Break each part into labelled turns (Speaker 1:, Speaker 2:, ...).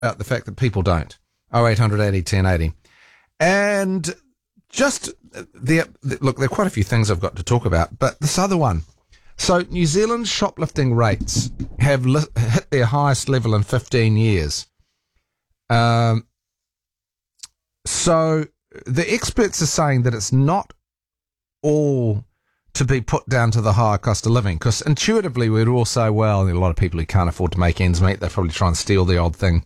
Speaker 1: about the fact that people don't. 0800 80 1080. And just, look, there are quite a few things I've got to talk about, but this other one. So New Zealand's shoplifting rates have hit their highest level in 15 years. So the experts are saying that it's not all to be put down to the higher cost of living, because intuitively we'd all say, well, there are a lot of people who can't afford to make ends meet. They probably try and steal the odd thing.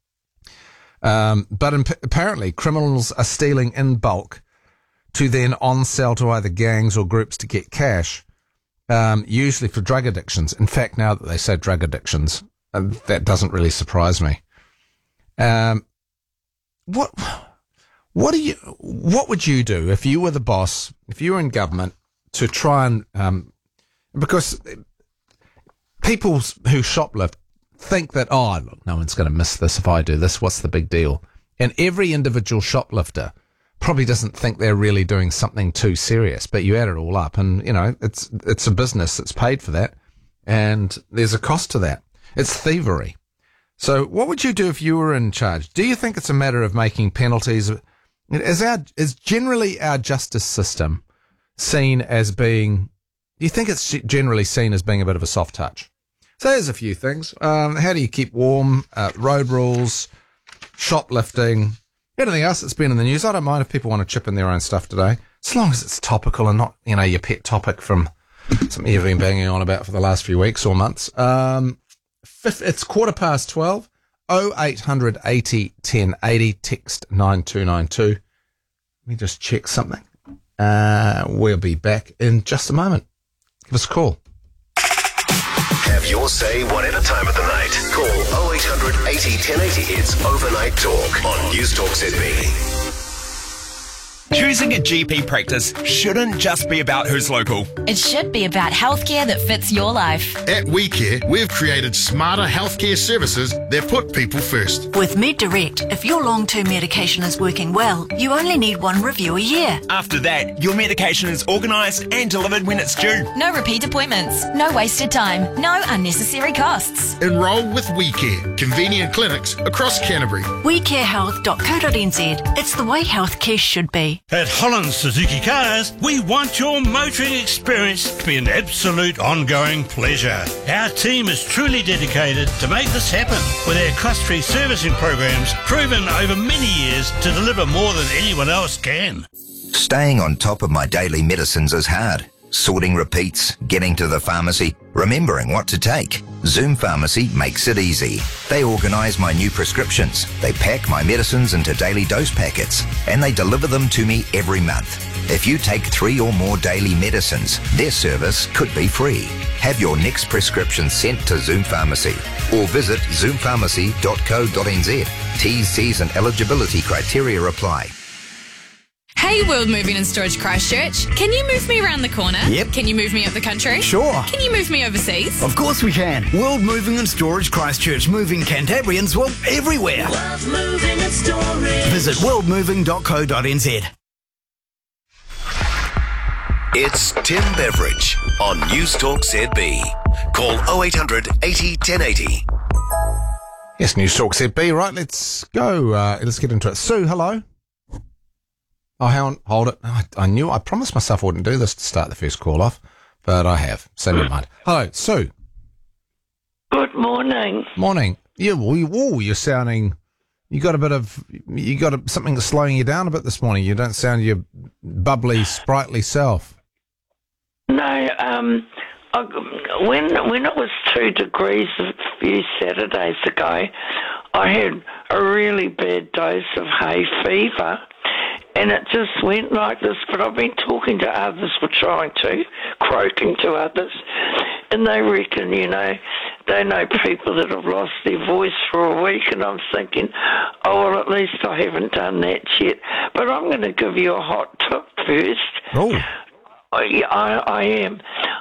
Speaker 1: But apparently criminals are stealing in bulk to then on-sell to either gangs or groups to get cash, usually for drug addictions. In fact, now that they say drug addictions, that doesn't really surprise me. What would you do if you were the boss, if you were in government, to try and, because people who shoplift think that, oh, look, no one's going to miss this if I do this. What's the big deal? And every individual shoplifter probably doesn't think they're really doing something too serious, but you add it all up and, you know, it's a business that's paid for that, and there's a cost to that. It's thievery. So what would you do if you were in charge? Do you think it's a matter of making penalties? Is generally our justice system seen as being, do you think it's generally seen as being a bit of a soft touch? So there's a few things. How do you keep warm? Road rules, shoplifting, anything else that's been in the news. I don't mind if people want to chip in their own stuff today, as long as it's topical and not, you know, your pet topic from something you've been banging on about for the last few weeks or months. It's 12:15. 0800 80 1080, text 9292. Let me just check something. We'll be back in just a moment. Give us a call.
Speaker 2: Have your say whatever time of the night. Call 0800 80 1080. It's Overnight Talk on News Talk ZB.
Speaker 3: Choosing a GP practice shouldn't just be about who's local.
Speaker 4: It should be about healthcare that fits your life.
Speaker 5: At WeCare, we've created smarter healthcare services that put people first.
Speaker 6: With MedDirect, if your long-term medication is working well, you only need one review a year.
Speaker 3: After that, your medication is organised and delivered when it's due.
Speaker 4: No repeat appointments, no wasted time, no unnecessary costs.
Speaker 5: Enroll with WeCare, convenient clinics across Canterbury.
Speaker 6: WeCareHealth.co.nz. It's the way healthcare should be.
Speaker 7: At Holland Suzuki Cars, we want your motoring experience to be an absolute ongoing pleasure. Our team is truly dedicated to make this happen, with our cost-free servicing programs proven over many years to deliver more than anyone else can.
Speaker 8: Staying on top of my daily medicines is hard. Sorting repeats, getting to the pharmacy, remembering what to take. Zoom Pharmacy makes it easy. They organise my new prescriptions, they pack my medicines into daily dose packets, and they deliver them to me every month. If you take 3 or more daily medicines, their service could be free. Have your next prescription sent to Zoom Pharmacy or visit zoompharmacy.co.nz. T's, C's and eligibility criteria apply.
Speaker 9: Hey, World Moving and Storage Christchurch. Can you move me around the corner?
Speaker 10: Yep.
Speaker 9: Can you move me up the country?
Speaker 10: Sure.
Speaker 9: Can you move me overseas?
Speaker 10: Of course we can. World Moving and Storage Christchurch, moving Cantabrians, well, everywhere.
Speaker 11: World Moving and Storage.
Speaker 10: Visit worldmoving.co.nz.
Speaker 2: It's Tim Beveridge on News Talk ZB. Call 0800 80 1080.
Speaker 1: Yes, News Talk ZB. Right, let's go. Let's get into it. Sue, hello. Oh, hang on, hold it. I promised myself I wouldn't do this to start the first call off, but I have. So never mind. Hello, Sue.
Speaker 12: Good morning.
Speaker 1: Morning. Yeah, you're sounding. You got something slowing you down a bit this morning. You don't sound your bubbly, sprightly self.
Speaker 12: No, when it was 2 degrees a few Saturdays ago, I had a really bad dose of hay fever. And it just went like this, but I've been talking to others, croaking to others, and they reckon, they know people that have lost their voice for a week, and I'm thinking, oh, well, at least I haven't done that yet. But I'm going to give you a hot tip first.
Speaker 1: Oh.
Speaker 12: I am.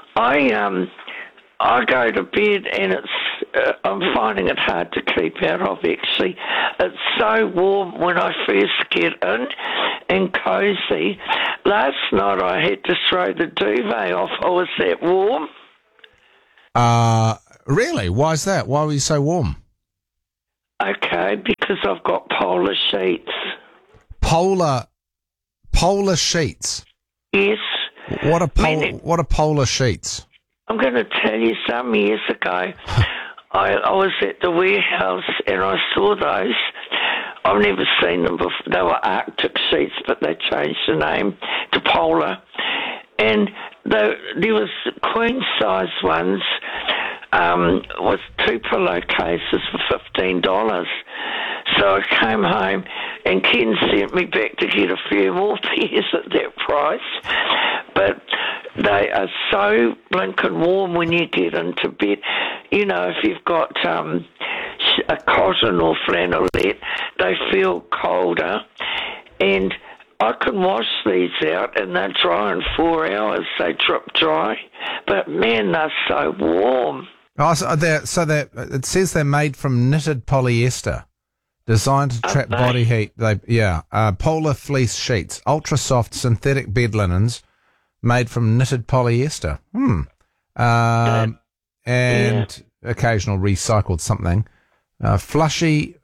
Speaker 12: I go to bed and I'm finding it hard to keep out of, actually. It's so warm when I first get in and cosy. Last night I had to throw the duvet off. I was that warm.
Speaker 1: Really? Why is that? Why were you so warm?
Speaker 12: Okay, because I've got polar sheets.
Speaker 1: Polar sheets.
Speaker 12: Yes.
Speaker 1: What are polar sheets?
Speaker 12: I'm going to tell you, some years ago, I was at the warehouse and I saw those. I've never seen them before. They were Arctic sheets, but they changed the name to polar. And there was queen-size ones with 2 pillowcases for $15. So I came home and Ken sent me back to get a few more pairs at that price. But they are so blinking warm when you get into bed. You know, if you've got a cotton or flannelette, they feel colder. And I can wash these out and they're dry in 4 hours. They drip dry. But, man, they're so warm.
Speaker 1: Oh, it says they're made from knitted polyester, designed to trap body heat. Polar fleece sheets, ultra soft synthetic bed linens, made from knitted polyester. And occasional recycled something. Flushy.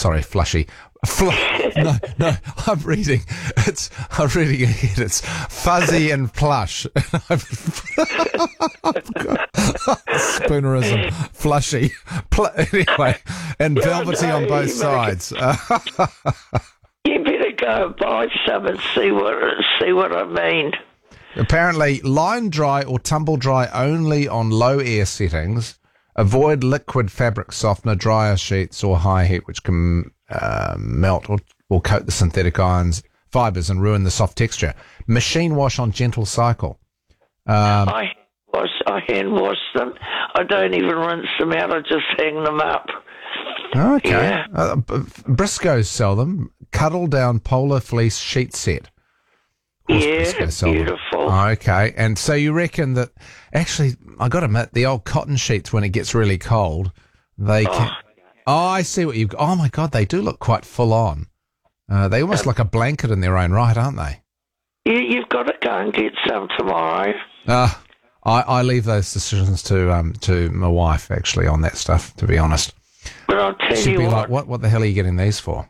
Speaker 1: No, I'm reading ahead. It's fuzzy and plush. Spoonerism. Flushy. Anyway, and velvety on both sides.
Speaker 12: You better go buy some and see what I mean.
Speaker 1: Apparently, line dry or tumble dry only on low air settings. Avoid liquid fabric softener, dryer sheets, or high heat, which can melt or coat the synthetic fibres and ruin the soft texture. Machine wash on gentle cycle.
Speaker 12: I hand wash them. I don't even rinse them out. I just hang them up.
Speaker 1: Okay.
Speaker 12: Yeah.
Speaker 1: Briscoes sell them. Cuddle down polar fleece sheet set.
Speaker 12: Yeah, beautiful.
Speaker 1: Okay, and so you reckon that, actually, I got to admit, the old cotton sheets, when it gets really cold, they can... Oh, I see what you've got. Oh, my God, they do look quite full on. They're almost like a blanket in their own right, aren't they?
Speaker 12: You've got to go and get some tomorrow.
Speaker 1: I leave those decisions to my wife, actually, on that stuff, to be honest.
Speaker 12: But I'll tell
Speaker 1: She'd
Speaker 12: you
Speaker 1: be
Speaker 12: what.
Speaker 1: like, what the hell are you getting these for?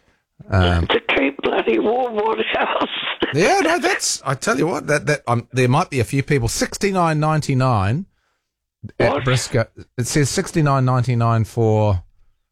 Speaker 12: To keep bloody warm water house.
Speaker 1: Yeah, no, I tell you what, there might be a few people. $69.99 at Briscoe. It says $69.99 for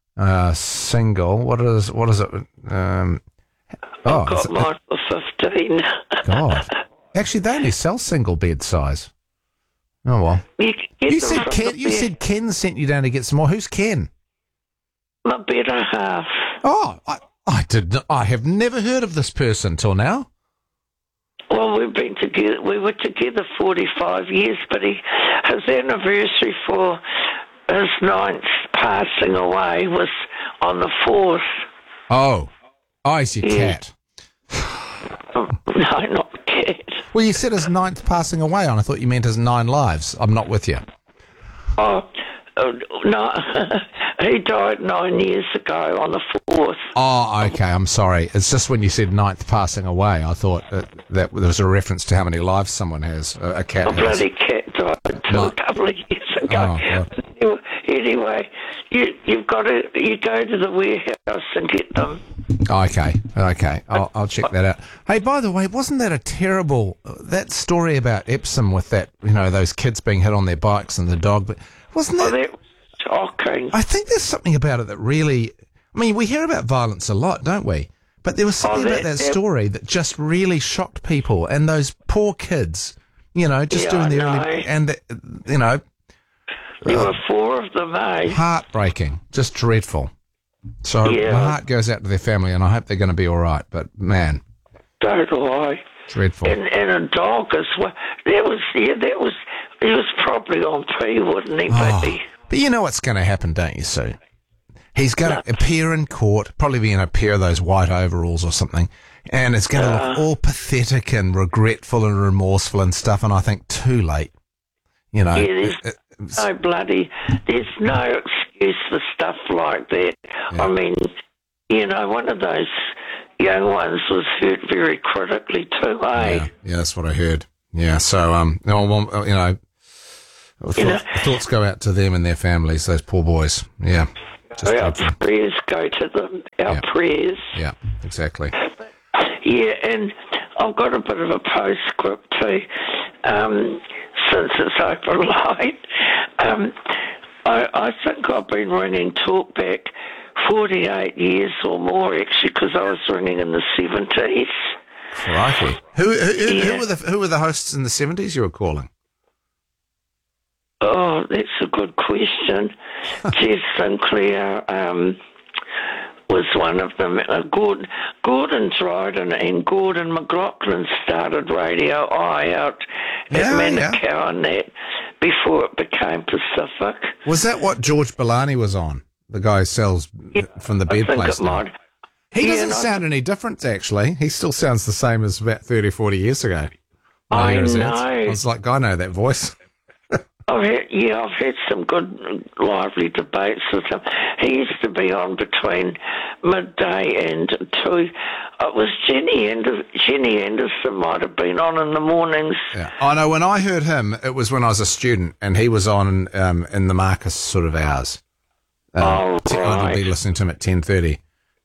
Speaker 1: single. What is it?
Speaker 12: I got mine for $15.
Speaker 1: God, actually, they only sell single bed size. Oh well. You said Ken sent you down to get some more. Who's Ken?
Speaker 12: My better half.
Speaker 1: Oh, I have never heard of this person till now.
Speaker 12: Well, we've been together. We were together 45 years, but his anniversary for his 9th passing away was on the 4th.
Speaker 1: Oh, he's your cat.
Speaker 12: No, not cat.
Speaker 1: Well, you said his 9th passing away, and I thought you meant his 9 lives. I'm not with you.
Speaker 12: Oh, no. He died 9 years ago on the 4th.
Speaker 1: Oh, okay. I'm sorry. It's just when you said 9th passing away, I thought that there was a reference to how many lives someone has, a cat has.
Speaker 12: A bloody cat died a couple of years ago. Oh, anyway, you go to the warehouse and get them.
Speaker 1: Okay. I'll check that out. Hey, by the way, wasn't that a terrible, that story about Epsom with that, those kids being hit on their bikes and the dog, but wasn't that
Speaker 12: shocking?
Speaker 1: I think there's something about it that really, we hear about violence a lot, don't we? But there was something about that story that just really shocked people, and those poor kids, doing the early, and
Speaker 12: there were 4 of them, eh?
Speaker 1: Heartbreaking, just dreadful. So my heart goes out to their family, and I hope they're going to be all right. But man,
Speaker 12: so do I.
Speaker 1: Dreadful.
Speaker 12: And a dog as well. He was probably on P, wouldn't he, baby?
Speaker 1: But you know what's going to happen, don't you, Sue? He's going to appear in court, probably be in a pair of those white overalls or something, and it's going to look all pathetic and regretful and remorseful and stuff, and I think too late.
Speaker 12: There's no excuse for stuff like that. Yeah. One of those young ones was hurt very critically too, eh?
Speaker 1: Yeah, that's what I heard. Yeah, so, thoughts go out to them and their families, those poor boys. Yeah.
Speaker 12: Our prayers go to them. Our prayers.
Speaker 1: Yeah, exactly.
Speaker 12: Yeah, and I've got a bit of a postscript too, since it's open line. I think I've been ringing Talkback 48 years or more, actually, because I was ringing in the 70s.
Speaker 1: Crikey. Who were the hosts in the 70s you were calling?
Speaker 12: Oh, that's a good question. Jess Sinclair was one of them. Gordon Dryden and Gordon McLaughlin started Radio I out at Manukau and that before it became Pacific.
Speaker 1: Was that what George Bellani was on? The guy who sells from the bed place. He doesn't sound any different, actually. He still sounds the same as about 30, 40 years ago.
Speaker 12: I know.
Speaker 1: I was like, I know that voice.
Speaker 12: I've had some good, lively debates with him. He used to be on between midday and 2. It was Jenny Anderson might have been on in the mornings.
Speaker 1: Yeah. I know, when I heard him, it was when I was a student, and he was on in the Marcus sort of hours.
Speaker 12: Right.
Speaker 1: I'd be listening to him at 10:30.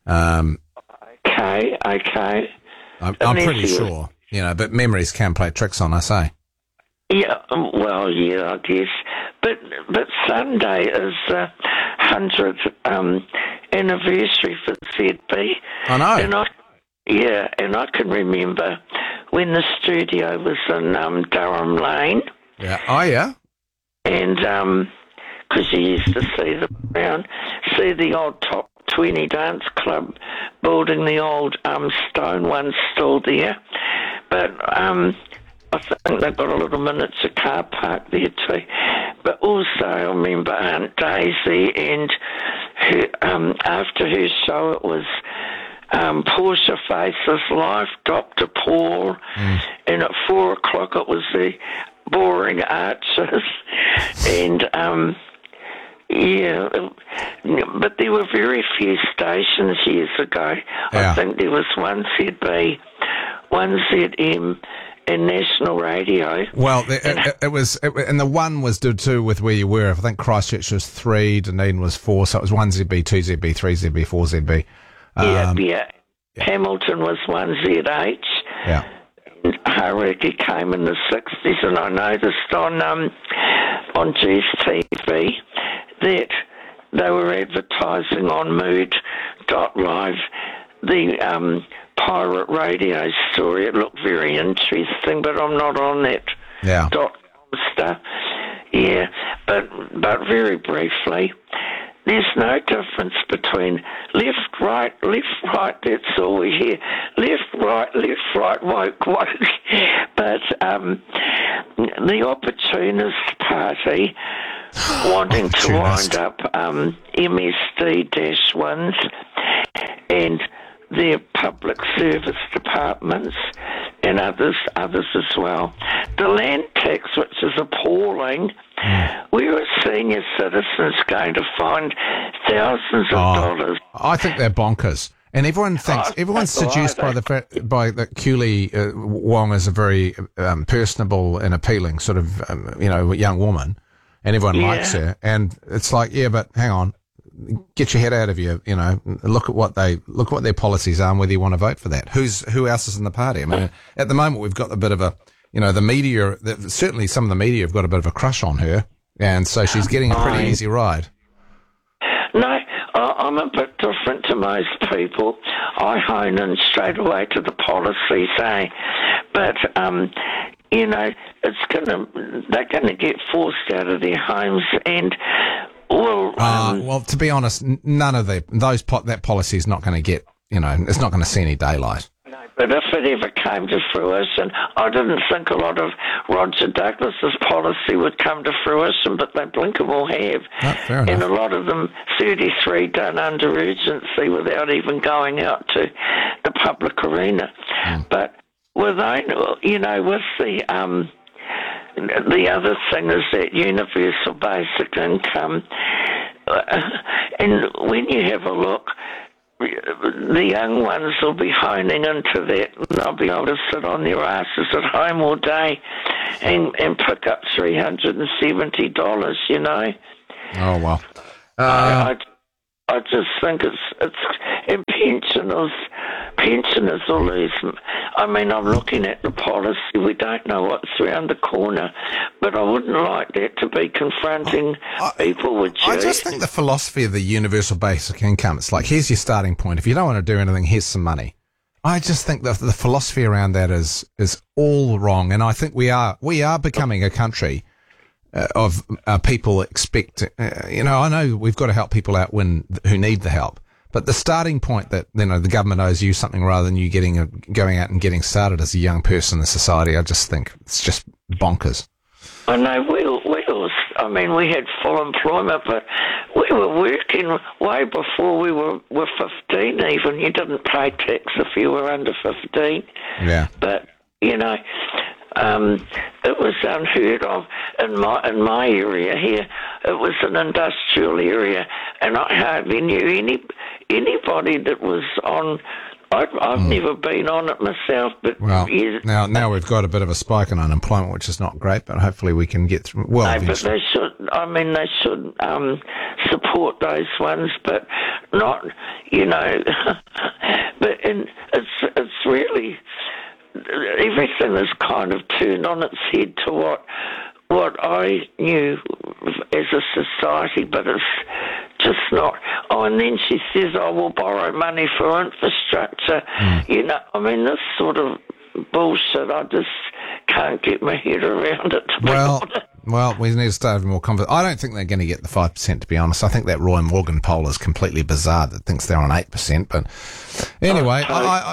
Speaker 12: Okay.
Speaker 1: I'm pretty sure, but memories can play tricks on us, eh?
Speaker 12: Yeah, well, yeah, I guess. But Sunday is the 100th anniversary for ZB.
Speaker 1: I know.
Speaker 12: And I can remember when the studio was in Durham Lane.
Speaker 1: Yeah. Oh, yeah.
Speaker 12: And because you used to see the old Top 20 dance club building, the old stone one still there. But I think they've got a little miniature car park there too. But also I remember Aunt Daisy and her, after her show it was Portia Faces Life, Dr. Paul, and at 4 o'clock it was the Boring Archers. And but there were very few stations years ago.
Speaker 1: Yeah.
Speaker 12: I think there was one ZB, one ZM, and National Radio.
Speaker 1: Well, it was, and the one was to do with where you were. I think Christchurch was 3, Dunedin was 4, so it was 1ZB, 2ZB, 3ZB, 4ZB.
Speaker 12: Yeah. Hamilton was 1ZH.
Speaker 1: Yeah.
Speaker 12: And Hauraki came in the 60s, and I noticed on GSTV that they were advertising on Mood.live the pirate radio story. It looked very interesting, but I'm not on that .com stuff. Yeah, but very briefly, there's no difference between left, right, that's all we hear. Left, right, woke. But the Opportunist Party wanting to wind up MSD-wins and their public service departments and others as well. The land tax, which is appalling, where are senior citizens going to find thousands of dollars?
Speaker 1: I think they're bonkers. And everyone's seduced by the fact that Cooley Wong is a very personable and appealing sort of young woman, and everyone likes her. And it's like, but hang on, get your head out of you. Look at what their policies are and whether you want to vote for that. Who else is in the party? I mean, at the moment we've got a bit of a, the media. Certainly, some of the media have got a bit of a crush on her, and so she's getting a pretty easy ride.
Speaker 12: No, I'm a bit different to most people. I hone in straight away to the policies, But they're gonna get forced out of their homes, and
Speaker 1: well, to be honest, none of that policy is not going to get, it's not going to see any daylight.
Speaker 12: No, but if it ever came to fruition, I didn't think a lot of Roger Douglas's policy would come to fruition, but they blink 'em all have.
Speaker 1: Fair enough.
Speaker 12: And a lot of them, 33 done under urgency without even going out to the public arena. But with the other thing is that universal basic income, and when you have a look, the young ones will be honing into that. They'll be able to sit on their asses at home all day and pick up $370,
Speaker 1: Oh, well.
Speaker 12: I just think it's and pensioners will lose. I mean, I'm looking at the policy. We don't know what's around the corner, but I wouldn't like that to be confronting people with
Speaker 1: I just think the philosophy of the universal basic income, it's like, here's your starting point. If you don't want to do anything, here's some money. I just think that the philosophy around that is all wrong, and I think we are becoming a country of people expect. I know we've got to help people out who need the help, but the starting point that the government owes you something rather than you going out and getting started as a young person in society, I just think it's just bonkers.
Speaker 12: I know we had full employment, but we were working way before we were 15 even. You didn't pay tax if you were under 15.
Speaker 1: Yeah.
Speaker 12: But, it was unheard of in my area here. It was an industrial area, and I hardly knew anybody that was on. I've never been on it myself, but
Speaker 1: now we've got a bit of a spike in unemployment, which is not great, but hopefully we can get through. Well,
Speaker 12: no, but they should. I mean, they should support those ones, but not. But it's really everything is kind of turned on its head to what I knew as a society, but it's just not. Oh, and then she says, we'll borrow money for infrastructure. I mean, this sort of bullshit, I just can't get my head around it.
Speaker 1: Well, we need to start having more confidence. I don't think they're going to get the 5%, to be honest. I think that Roy Morgan poll is completely bizarre that thinks they're on 8%, but anyway,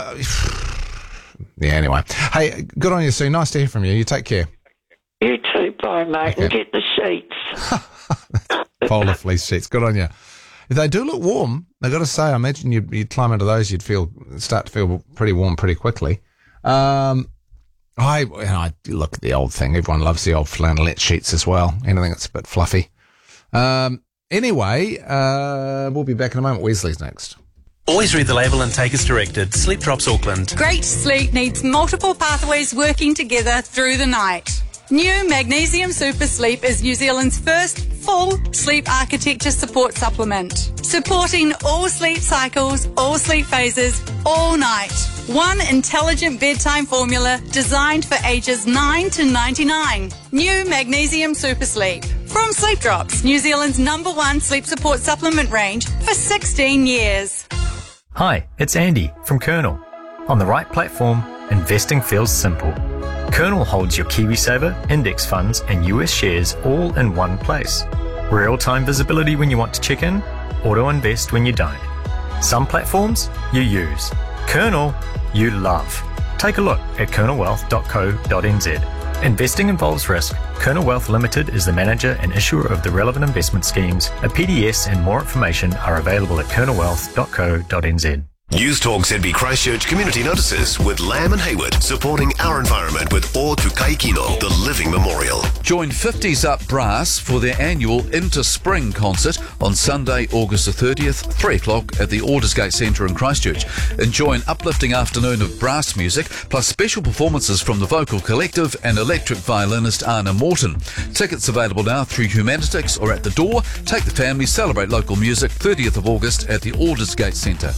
Speaker 1: anyway. Hey, good on you, Sue. Nice to hear from you. You take care.
Speaker 12: You too. Bye, mate. Okay. And get the sheets.
Speaker 1: Polar fleece sheets. Good on you. If they do look warm, I've got to say, I imagine you'd climb into those, you'd start to feel pretty warm pretty quickly. I look at the old thing. Everyone loves the old flannelette sheets as well. Anything that's a bit fluffy. Anyway, we'll be back in a moment. Weasley's next.
Speaker 13: Always read the label and take as directed. Sleep Drops Auckland.
Speaker 14: Great sleep needs multiple pathways working together through the night. New Magnesium Super Sleep is New Zealand's first full sleep architecture support supplement, supporting all sleep cycles, all sleep phases, all night. One intelligent bedtime formula designed for ages 9 to 99. New Magnesium Super Sleep. From Sleep Drops, New Zealand's #1 sleep support supplement range for 16 years.
Speaker 15: Hi, it's Andy from Kernel. On the right platform, investing feels simple. Kernel holds your KiwiSaver, index funds and US shares all in one place. Real-time visibility when you want to check in, auto-invest when you don't. Some platforms you use. Kernel you love. Take a look at kernelwealth.co.nz. Investing involves risk. Kernel Wealth Limited is the manager and issuer of the relevant investment schemes. A PDS and more information are available at kernelwealth.co.nz.
Speaker 2: News Talk ZB Christchurch Community Notices with Lamb and Hayward, supporting our environment with O Tukai Kino, the living memorial.
Speaker 16: Join 50s Up Brass for their annual Into Spring concert on Sunday, August the 30th, 3 o'clock at the Aldersgate Centre in Christchurch. Enjoy an uplifting afternoon of brass music, plus special performances from the Vocal Collective and electric violinist Anna Morton. Tickets available now through Humanitics or at the door. Take the family, celebrate local music, 30th of August at the Aldersgate Centre.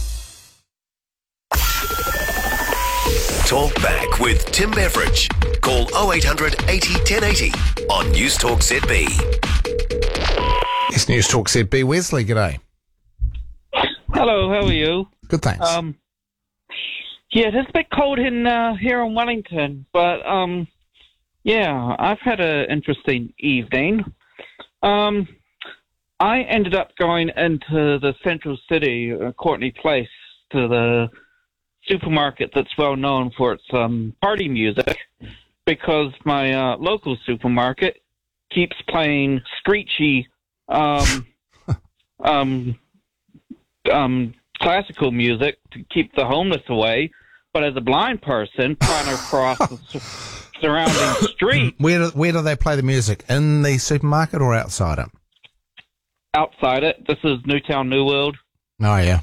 Speaker 2: Talk back with Tim Beveridge. Call 0800 80 1080 on News Talk ZB.
Speaker 1: It's News Talk ZB. Wesley, g'day.
Speaker 17: Hello, how are you?
Speaker 1: Good, thanks.
Speaker 17: It's a bit cold here in Wellington, but I've had an interesting evening. I ended up going into the central city, Courtney Place, to the supermarket that's well known for its party music, because my local supermarket keeps playing screechy classical music to keep the homeless away. But as a blind person trying to cross the surrounding street,
Speaker 1: where do they play the music? In the supermarket or outside it?
Speaker 17: Outside it. This is Newtown New World.
Speaker 1: Oh yeah.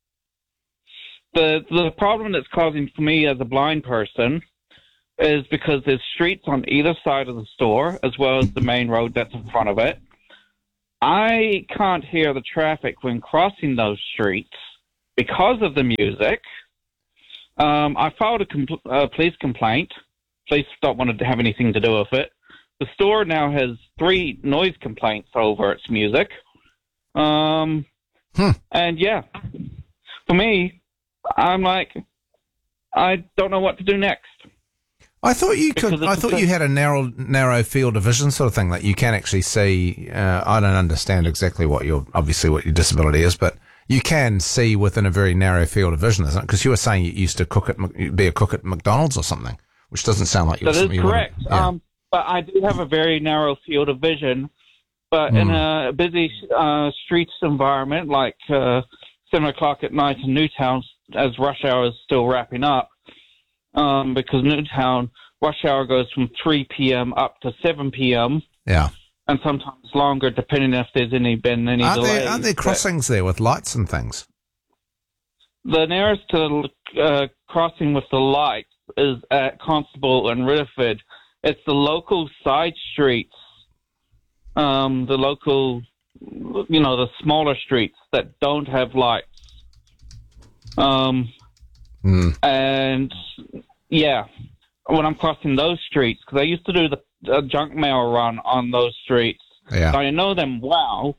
Speaker 17: The problem that's causing for me as a blind person is because there's streets on either side of the store, as well as the main road that's in front of it. I can't hear the traffic when crossing those streets because of the music. I filed a police complaint. Police don't want to have anything to do with it. The store now has 3 noise complaints over its music. And yeah, for me, I'm like, I don't know what to do next.
Speaker 1: I thought you could. I thought you had a narrow field of vision sort of thing that you can actually see. I don't understand exactly what your disability is, but you can see within a very narrow field of vision, isn't it? Because you were saying you used to be a cook at McDonald's or something, which doesn't sound like you.
Speaker 17: That is correct. But I do have a very narrow field of vision. But in a busy streets environment like 7 o'clock at night in Newtown, as rush hour is still wrapping up, because Newtown rush hour goes from 3 p.m. up to 7 p.m.
Speaker 1: Yeah.
Speaker 17: And sometimes longer, depending if there's been any delays.
Speaker 1: Aren't there crossings there with lights and things?
Speaker 17: The nearest crossing with the lights is at Constable and Ridderford. It's the local side streets, the local, the smaller streets that don't have lights. And, yeah, when I'm crossing those streets, because I used to do the junk mail run on those streets.
Speaker 1: Yeah.
Speaker 17: So I know them well.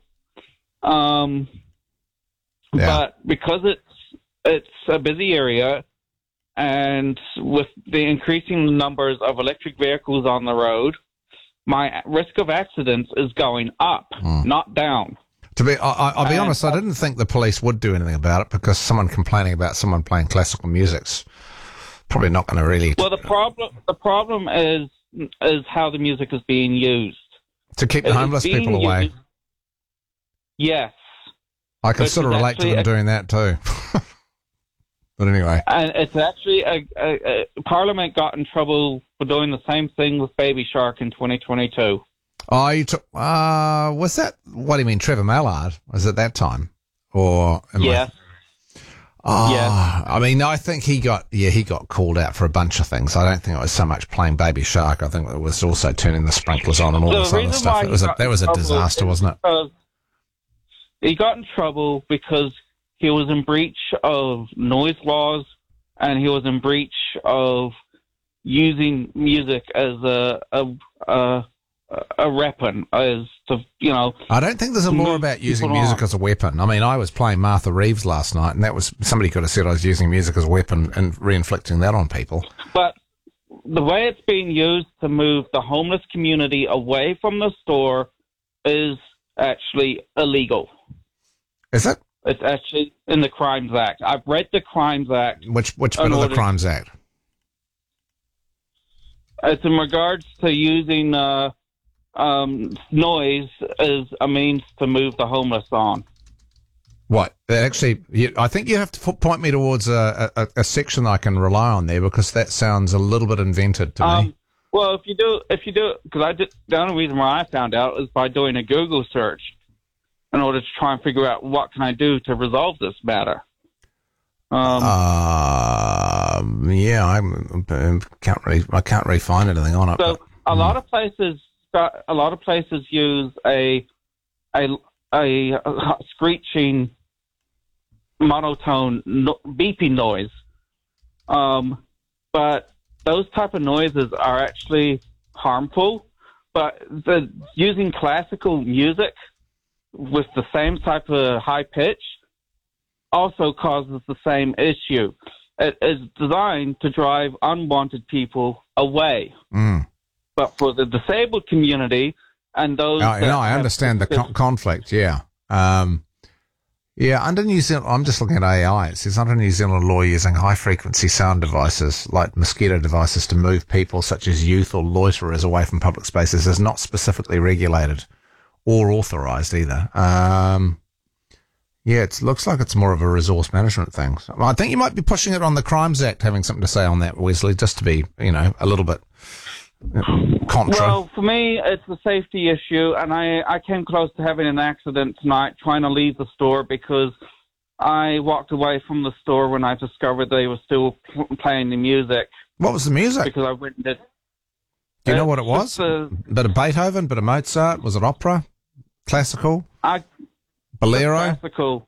Speaker 17: But because it's a busy area, and with the increasing numbers of electric vehicles on the road, my risk of accidents is going up, not down.
Speaker 1: I'll be honest, I didn't think the police would do anything about it, because someone complaining about someone playing classical music's probably not going to really...
Speaker 17: Well, the problem is how the music is being used.
Speaker 1: To keep the homeless people away.
Speaker 17: Yes.
Speaker 1: I can sort of relate to them doing that too. But anyway.
Speaker 17: And it's actually, Parliament got in trouble for doing the same thing with Baby Shark in 2022.
Speaker 1: Oh, was that, what do you mean, Trevor Mallard? Was it that time? Or?
Speaker 17: Yes.
Speaker 1: Yes. I mean, I think he got called out for a bunch of things. I don't think it was so much playing Baby Shark. I think it was also turning the sprinklers on and all this other stuff. That was a disaster, wasn't it?
Speaker 17: He got in trouble because he was in breach of noise laws, and he was in breach of using music as a weapon, as to,
Speaker 1: I don't think there's a law about using music as a weapon. I mean, I was playing Martha Reeves last night, and somebody could have said I was using music as a weapon and re-inflicting that on people.
Speaker 17: But the way it's being used to move the homeless community away from the store is actually illegal.
Speaker 1: Is it?
Speaker 17: It's actually in the Crimes Act. I've read the Crimes Act.
Speaker 1: Which bit of the Crimes Act?
Speaker 17: It's in regards to using noise as a means to move the homeless on.
Speaker 1: What? Actually, I think you have to point me towards a section I can rely on there, because that sounds a little bit invented to me.
Speaker 17: Well, if you do, because the only reason why I found out is by doing a Google search in order to try and figure out what can I do to resolve this matter.
Speaker 1: I can't really find anything on it.
Speaker 17: So a lot of places use a screeching monotone beeping noise, but those type of noises are actually harmful. But using classical music with the same type of high pitch also causes the same issue. It is designed to drive unwanted people away. But for the disabled community and those...
Speaker 1: I understand the conflict, yeah. Under New Zealand, I'm just looking at AI. It says under New Zealand law, using high-frequency sound devices like mosquito devices to move people such as youth or loiterers away from public spaces is not specifically regulated or authorised either. It looks like it's more of a resource management thing. So I think you might be pushing it on the Crimes Act, having something to say on that, Wesley, just to be, a little bit contra.
Speaker 17: Well, for me, it's a safety issue, and I came close to having an accident tonight trying to leave the store because I walked away from the store when I discovered they were still playing the music.
Speaker 1: What was the music?
Speaker 17: Because I went and did...
Speaker 1: Do you know what it was? A bit of Beethoven, bit of Mozart? Was it opera? Classical? Bolero?
Speaker 17: Classical.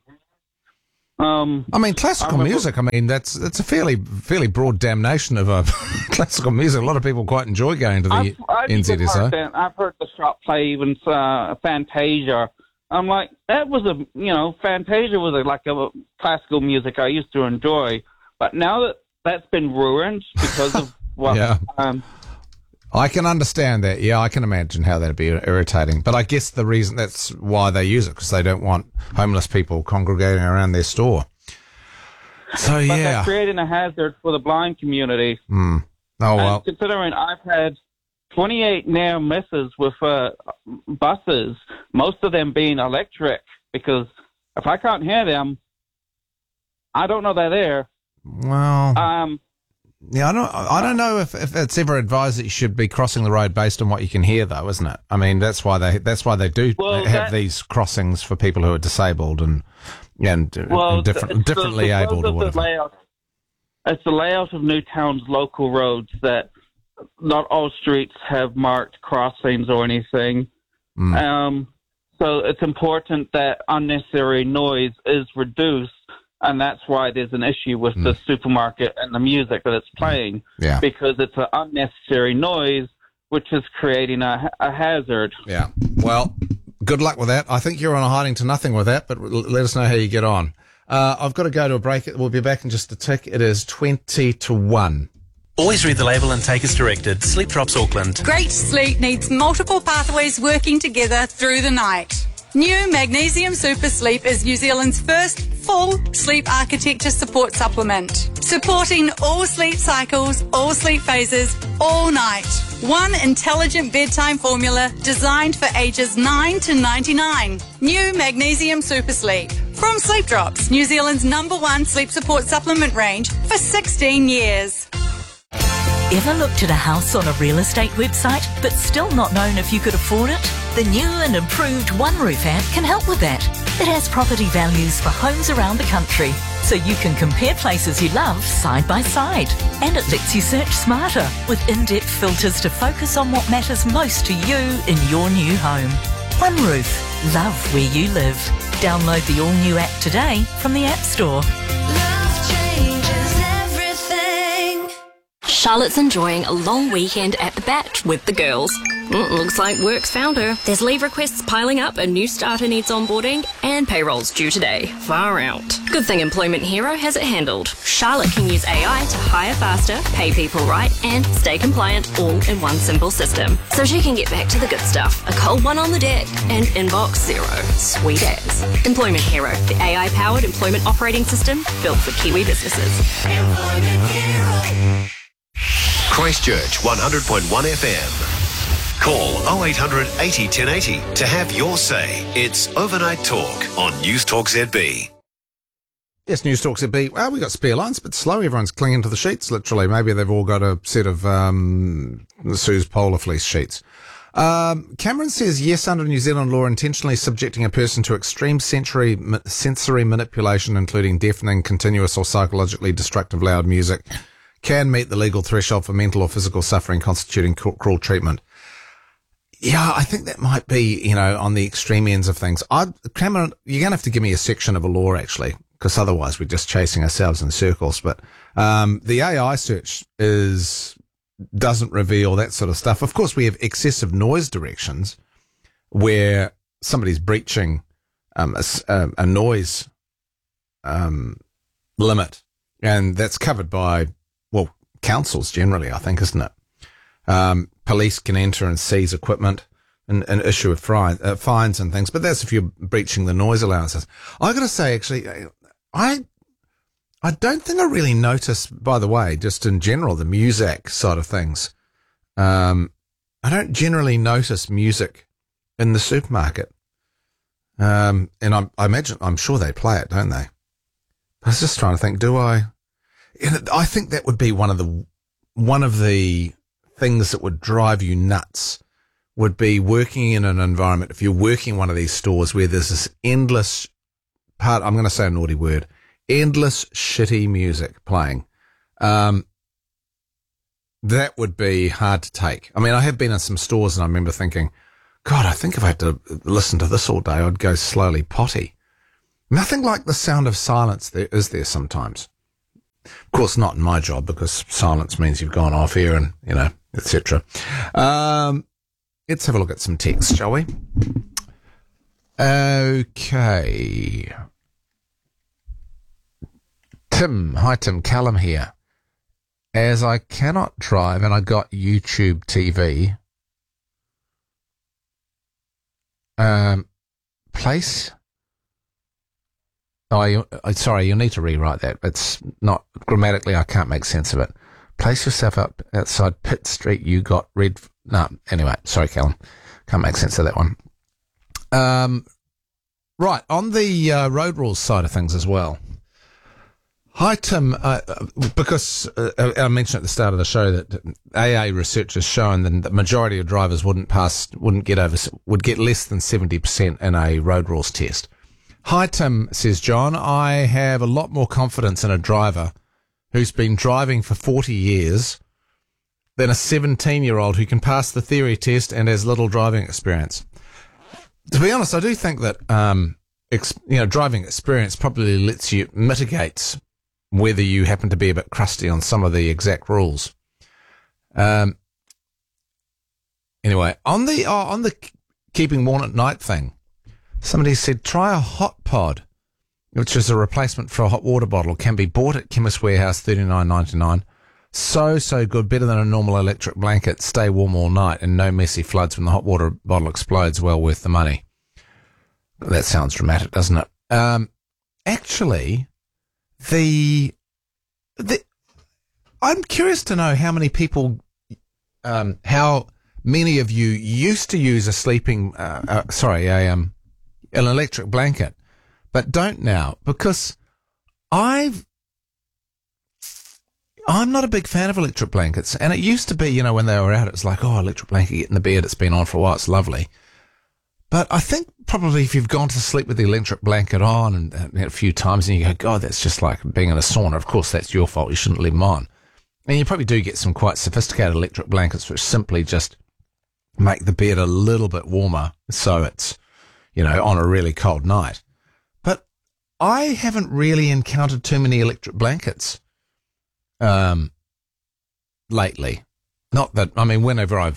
Speaker 1: I mean, classical music. I mean, it's a fairly broad damnation of classical music. A lot of people quite enjoy going to the NZSO.
Speaker 17: I've heard the shop play even Fantasia. I'm like, that was Fantasia was like a classical music I used to enjoy. But now that's been ruined because of what.
Speaker 1: Yeah. I can understand that. Yeah, I can imagine how that'd be irritating. But I guess that's why they use it, because they don't want homeless people congregating around their store. So,
Speaker 17: but
Speaker 1: yeah.
Speaker 17: they're creating a hazard for the blind community.
Speaker 1: Oh, well.
Speaker 17: And considering I've had 28 near misses with buses, most of them being electric, because if I can't hear them, I don't know they're there.
Speaker 1: Well... Yeah, I don't know if it's ever advised that you should be crossing the road based on what you can hear, though, isn't it? I mean, that's why they do have these crossings for people who are disabled and differently abled or whatever.
Speaker 17: It's the layout of Newtown's local roads that not all streets have marked crossings or anything. So it's important that unnecessary noise is reduced. And that's why there's an issue with the supermarket and the music that it's playing.
Speaker 1: Yeah.
Speaker 17: Because it's an unnecessary noise, which is creating a hazard.
Speaker 1: Yeah. Well, good luck with that. I think you're on a hiding to nothing with that, but let us know how you get on. I've got to go to a break. We'll be back in just a tick. It is 20-1.
Speaker 13: Always read the label and take as directed. Sleep Drops Auckland.
Speaker 14: Great sleep needs multiple pathways working together through the night. New Magnesium Super Sleep is New Zealand's first full sleep architecture support supplement, supporting all sleep cycles, all sleep phases, all night. One intelligent bedtime formula designed for ages 9 to 99. New Magnesium Super Sleep. From Sleep Drops, New Zealand's #1 sleep support supplement range for 16 years.
Speaker 4: Ever looked at a house on a real estate website but still not known if you could afford it? The new and improved OneRoof app can help with that. It has property values for homes around the country, so you can compare places you love side by side. And it lets you search smarter with in-depth filters to focus on what matters most to you in your new home. OneRoof. Love where you live. Download the all-new app today from the App Store.
Speaker 18: Charlotte's enjoying a long weekend at the Bat with the girls. Looks like work's found her. There's leave requests piling up, a new starter needs onboarding, and payroll's due today. Far out. Good thing Employment Hero has it handled. Charlotte can use AI to hire faster, pay people right, and stay compliant all in one simple system. So she can get back to the good stuff. A cold one on the deck and inbox zero. Sweet as. Employment Hero, the AI-powered employment operating system built for Kiwi businesses.
Speaker 2: Employment Hero. Christchurch 100.1 FM. Call 0800 80 1080 to have your say. It's Overnight Talk on News Talk ZB.
Speaker 1: Yes, News Talk ZB. Well, we got spare lines, but slow. Everyone's clinging to the sheets, literally. Maybe they've all got a set of Sue's polar fleece sheets. Cameron says, yes, under New Zealand law, intentionally subjecting a person to extreme sensory manipulation, including deafening, continuous or psychologically destructive loud music, can meet the legal threshold for mental or physical suffering constituting cruel treatment. Yeah, I think that might be, on the extreme ends of things. Cameron, you're going to have to give me a section of a law, actually, because otherwise we're just chasing ourselves in circles. But the AI search doesn't reveal that sort of stuff. Of course, we have excessive noise directions where somebody's breaching a noise limit, and that's covered by, councils generally, I think, isn't it? Police can enter and seize equipment and issue fines and things, but that's if you're breaching the noise allowances. I got to say, actually, I don't think I really notice, by the way, just in general, the music side of things. I don't generally notice music in the supermarket. And I imagine, I'm sure they play it, don't they? I was just trying to think, do I? I think that would be one of the things that would drive you nuts, would be working in an environment. If you're working in one of these stores where there's this endless I'm going to say a naughty word, endless shitty music playing, that would be hard to take. I mean, I have been in some stores and I remember thinking, God, I think if I had to listen to this all day, I'd go slowly potty. Nothing like the sound of silence there is there sometimes. Of course, not in my job, because silence means you've gone off air and, etc. Let's have a look at some text, shall we? Okay. Tim. Hi, Tim. Callum here. As I cannot drive and I got YouTube TV, place... sorry, you'll need to rewrite that. It's not... Grammatically, I can't make sense of it. Place yourself up outside Pitt Street. You got red... No, anyway. Sorry, Callum. Can't make sense of that one. Right, on the road rules side of things as well. Hi, Tim. Because I mentioned at the start of the show that AA research has shown that the majority of drivers would get less than 70% in a road rules test. Hi, Tim, says John. I have a lot more confidence in a driver who's been driving for 40 years than a 17-year-old who can pass the theory test and has little driving experience. To be honest, I do think that driving experience probably mitigates whether you happen to be a bit crusty on some of the exact rules. Anyway, on the keeping warm at night thing, somebody said try a hot pod, which is a replacement for a hot water bottle. Can be bought at Chemist Warehouse, $39.99. So good, better than a normal electric blanket. Stay warm all night and no messy floods when the hot water bottle explodes. Well worth the money. That sounds dramatic, doesn't it? Actually, I'm curious to know how many people, how many of you used to use an electric blanket, but don't now, because I'm not a big fan of electric blankets, and it used to be, when they were out, it's like, oh, electric blanket, get in the bed, it's been on for a while, it's lovely. But I think probably if you've gone to sleep with the electric blanket on and a few times and you go, God, that's just like being in a sauna. Of course, that's your fault. You shouldn't leave them on. And you probably do get some quite sophisticated electric blankets which simply just make the bed a little bit warmer so it's, on a really cold night. But I haven't really encountered too many electric blankets lately. Not that, whenever I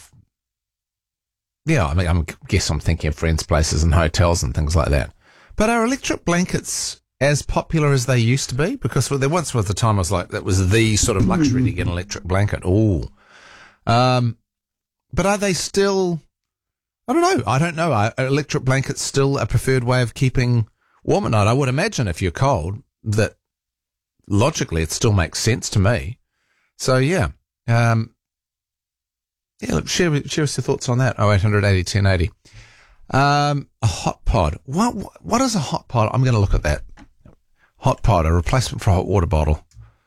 Speaker 1: guess I'm thinking of friends' places and hotels and things like that. But are electric blankets as popular as they used to be? Because there once was a time I was like, that was the sort of luxury to get an electric blanket. Ooh. But are they still, I don't know. Are electric blankets still a preferred way of keeping warm at night? I would imagine if you're cold that logically it still makes sense to me. So yeah. Look, share us your thoughts on that. 0800 80 1080. A hot pod. What is a hot pod? I'm going to look at that. Hot pod, a replacement for a hot water bottle.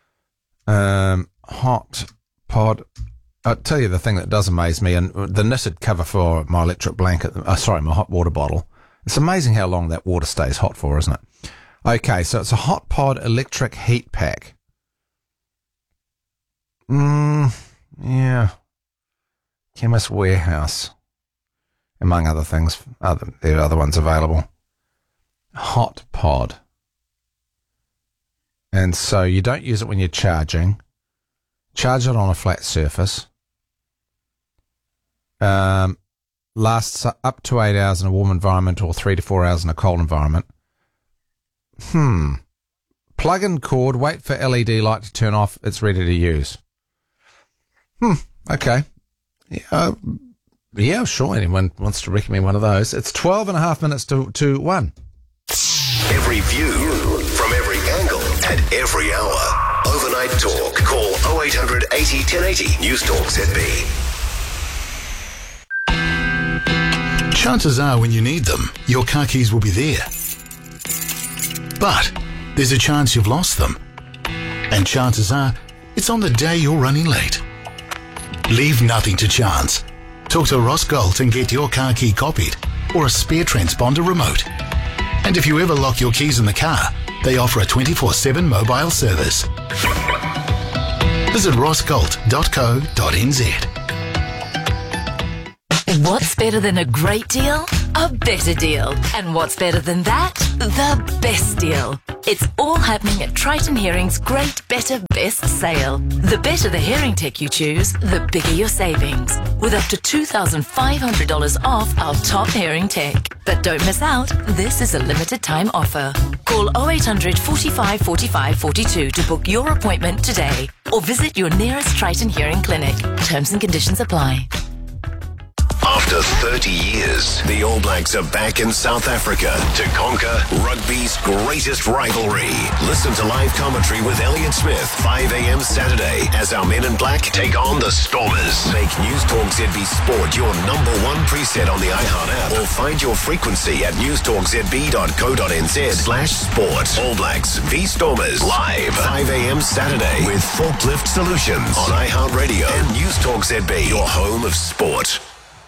Speaker 1: Hot pod. I'll tell you the thing that does amaze me, and the knitted cover for my electric blanket, my hot water bottle. It's amazing how long that water stays hot for, isn't it? Okay, so it's a hot pod electric heat pack. Yeah. Chemist Warehouse, among other things. There are other ones available. Hot pod. And so you don't use it when you're charging. Charge it on a flat surface. Lasts up to 8 hours in a warm environment or 3 to 4 hours in a cold environment. Plug in cord, wait for LED light to turn off. It's ready to use. Okay. Yeah, sure. Anyone wants to recommend one of those. It's 12 and a half minutes to 1.
Speaker 2: Every view from every angle at every hour. Overnight Talk. Call 0800 80 1080. News Talk ZB.
Speaker 5: Chances are when you need them, your car keys will be there. But there's a chance you've lost them. And chances are it's on the day you're running late. Leave nothing to chance. Talk to Ross Galt and get your car key copied or a spare transponder remote. And if you ever lock your keys in the car, they offer a 24/7 mobile service. Visit rossgalt.co.nz.
Speaker 4: What's better than a great deal? A better deal. And what's better than that? The best deal. It's all happening at Triton Hearing's Great Better Best sale. The better the hearing tech you choose, the bigger your savings. With up to $2,500 off our top hearing tech. But don't miss out, this is a limited time offer. Call 0800 45 45 42 to book your appointment today. Or visit your nearest Triton Hearing clinic. Terms and conditions apply.
Speaker 2: After 30 years, the All Blacks are back in South Africa to conquer rugby's greatest rivalry. Listen to live commentary with Elliot Smith, 5 a.m. Saturday, as our men in black take on the Stormers. Make News Talk ZB Sport your number one preset on the iHeart app, or find your frequency at newstalkzb.co.nz/sport. All Blacks v Stormers, live 5 a.m. Saturday with Forklift Solutions on iHeart Radio and News Talk ZB, your home of sport.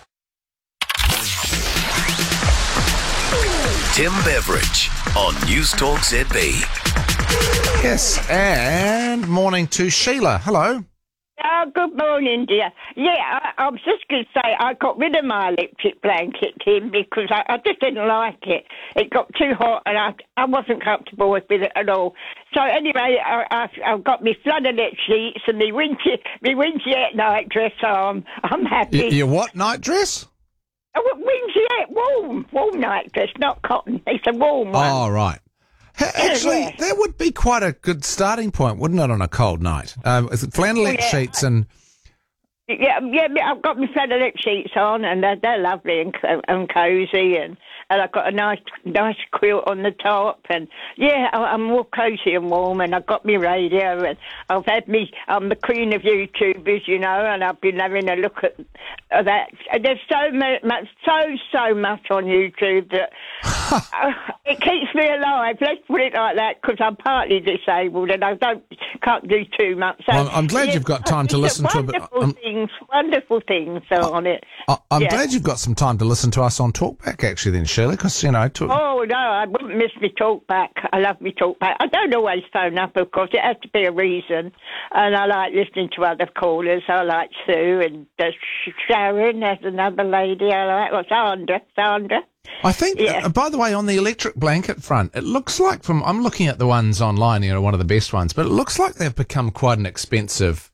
Speaker 2: Tim Beveridge on News Talk ZB.
Speaker 1: Yes, and morning to Sheila. Hello.
Speaker 19: Oh, good morning, dear. Yeah, I was just going to say I got rid of my electric blanket, Tim, because I just didn't like it. It got too hot and I wasn't comfortable with it at all. So anyway, I've got my flooded sheets and my winter night dress on. I'm happy.
Speaker 1: Your what night dress?
Speaker 19: Winter, warm night dress, not cotton. It's a warm one.
Speaker 1: Oh, right. Actually, that would be quite a good starting point, wouldn't it, on a cold night? Flannelette sheets and...
Speaker 19: Yeah, I've got my flannelette sheets on, and they're lovely and cosy, and I've got a nice quilt on the top, and yeah, I'm more cosy and warm, and I've got my radio, and I've had I'm the queen of YouTubers, you know, and I've been having a look at that. There's so much on YouTube that it keeps me alive. Let's put it like that, because I'm partly disabled, and I can't do too much. So,
Speaker 1: well, I'm glad you've got time to listen to
Speaker 19: wonderful things on it.
Speaker 1: I'm glad you've got some time to listen to us on Talkback, actually, then, Shirley, because, you know...
Speaker 19: Oh, no, I wouldn't miss me Talkback. I love me Talkback. I don't always phone up, of course. It has to be a reason. And I like listening to other callers. I like Sue and Sharon. There's another lady I like. Well, Sandra.
Speaker 1: I think, by the way, on the electric blanket front, it looks like I'm looking at the ones online, you know, one of the best ones, but it looks like they've become quite an expensive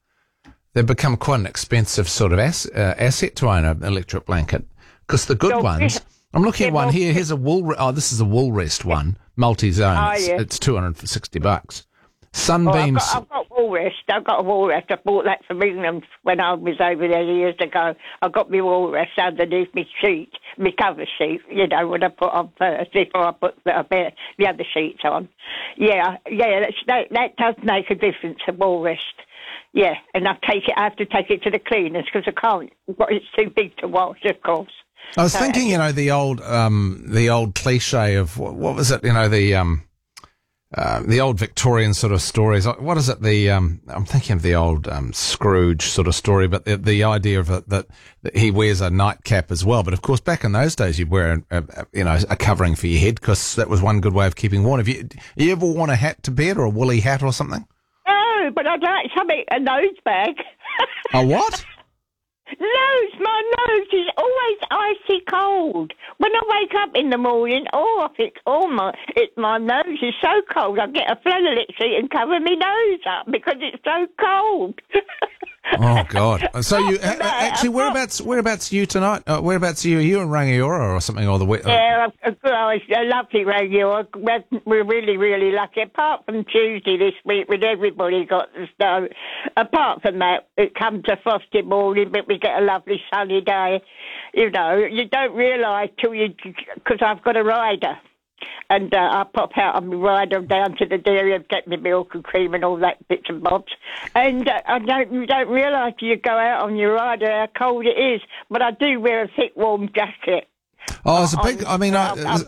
Speaker 1: sort of asset to own an electric blanket. Because the good ones, I'm looking at one here. Here's a this is a wool rest one, multi-zone. It's $260. Sunbeams.
Speaker 19: I've got wool rest. I've got a wool rest. I bought that from England when I was over there years ago. I got my wool rest underneath my sheet, my cover sheet, you know, when I put on first before I put the other sheets on. Yeah, that does make a difference, a wool rest. Yeah, and I have to take it to the cleaners because I can't. It's too big to wash, of course.
Speaker 1: I was thinking, you know, the old cliche of what was it? You know, the old Victorian sort of stories. What is it? I'm thinking of the old Scrooge sort of story, but the idea of it that he wears a nightcap as well. But of course, back in those days, you'd wear a covering for your head because that was one good way of keeping warm. Have you ever worn a hat to bed or a woolly hat or something?
Speaker 19: No, but I'd like a nose bag.
Speaker 1: A what?
Speaker 19: My nose is always icy cold. When I wake up in the morning, I think, my nose is so cold. I get a flannelette sheet and cover my nose up because it's so cold.
Speaker 1: Oh God! So you actually, whereabouts are you tonight? Whereabouts are you? Are you in Rangiora or something? Or the
Speaker 19: yeah, it's a lovely Rangiora. We're really, really lucky. Apart from Tuesday this week, when everybody got the snow. Apart from that, it comes a frosty morning, but we get a lovely sunny day. You know, you don't realise because I've got a rider. And I pop out on my rider down to the dairy and get my milk and cream and all that bits and bobs. And you don't realise till you go out on your rider how cold it is. But I do wear a thick, warm jacket.
Speaker 1: Oh, it's a big. I mean,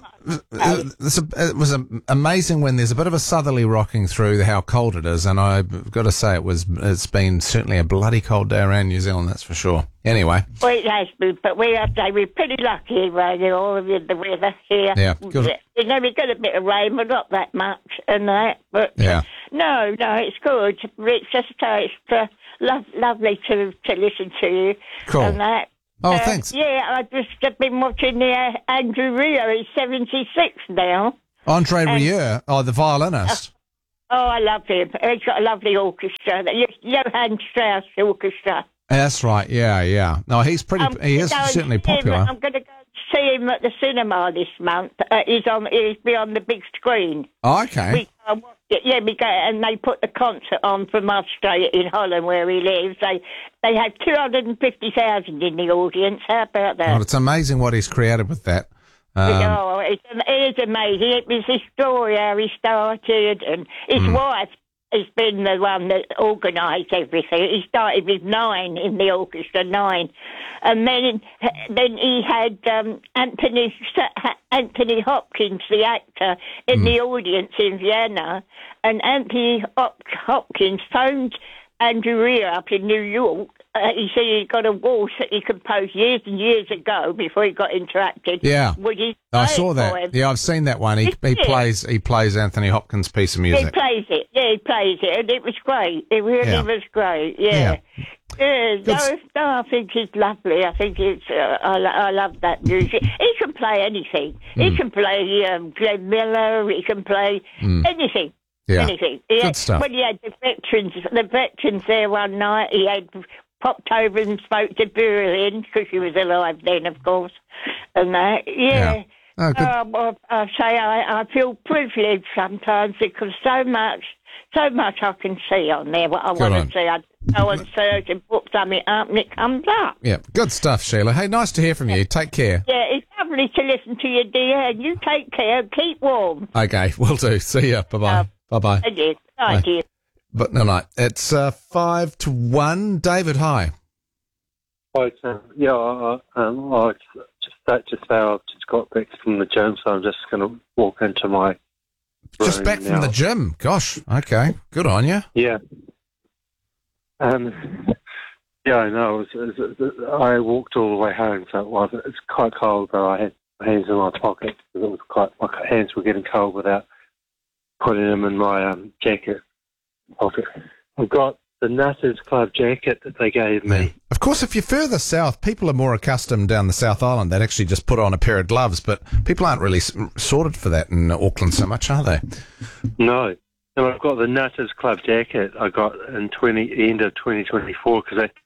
Speaker 1: it was amazing when there's a bit of a southerly rocking through how cold it is, and I've got to say it's been certainly a bloody cold day around New Zealand, that's for sure. Anyway,
Speaker 19: well, it has been, but we're pretty lucky around here, all of the weather here.
Speaker 1: Yeah, good.
Speaker 19: You know, we got a bit of rain, but not that much, and that. But
Speaker 1: yeah,
Speaker 19: no, it's good. It's just lovely to listen to you.
Speaker 1: Cool.
Speaker 19: And that.
Speaker 1: Oh, thanks.
Speaker 19: Yeah, I've just been watching the Andrew Rio. He's 76 now.
Speaker 1: Andre Rieu, the violinist.
Speaker 19: Oh, I love him. He's got a lovely orchestra. The Johann Strauss Orchestra.
Speaker 1: That's right. Yeah. No, he's he is certainly popular.
Speaker 19: I'm going to go see him at the cinema this month. He'll be on the big screen.
Speaker 1: Oh, okay.
Speaker 19: We go, and they put the concert on from Australia in Holland, where he lives. They had 250,000 in the audience. How about that?
Speaker 1: Well, it's amazing what he's created with that.
Speaker 19: It is amazing. It was his story, how he started, and his wife has been the one that organised everything. He started with 9 in the orchestra, 9. And then he had Anthony Hopkins, the actor, in the audience in Vienna. And Anthony Hopkins phoned Andrew Rio up in New York. He said he got a waltz that he composed years and years ago before he got interrupted.
Speaker 1: Yeah,
Speaker 19: I
Speaker 1: saw that. Yeah, I've seen that one. He plays Anthony Hopkins' piece of music.
Speaker 19: He plays it. Yeah, he plays it, and it was great. It really was great. Yeah. I think he's lovely. I think it's. I love that music. He can play anything. He can play Glenn Miller. He can play anything.
Speaker 1: Yeah.
Speaker 19: Anything.
Speaker 1: Good stuff.
Speaker 19: When he had the veterans there one night, he had popped over and spoke to Berlin, because she was alive then, of course, and that. Yeah.
Speaker 1: Oh, good.
Speaker 19: I say I feel privileged sometimes, because so much I can see on there what I want to see. I go and search and put something up and it comes up.
Speaker 1: Yeah, good stuff, Sheila. Hey, nice to hear from you. Take care.
Speaker 19: Yeah, it's lovely to listen to you, dear, and you take care. Keep warm.
Speaker 1: Okay, will do. See ya. Bye-bye. Bye-bye.
Speaker 19: Thank you. Bye, dear.
Speaker 1: But no. It's 5-1. David, hi.
Speaker 20: Hi, Sam. Yeah, I just got back from the gym, so I'm just going to walk into my
Speaker 1: Just back from the gym. Gosh, okay. Good on you.
Speaker 20: Yeah. Yeah, I know. I walked all the way home, so it's quite cold, but I had my hands in my pocket, because my hands were getting cold without putting them in my jacket pocket. I've got the Nutters Club jacket that they gave me.
Speaker 1: Of course, if you're further south, people are more accustomed down the South Island. They'd actually just put on a pair of gloves, but people aren't really sorted for that in Auckland so much, are they?
Speaker 20: No. No, I've got the Nutters Club jacket I got in the end of 2024, because they...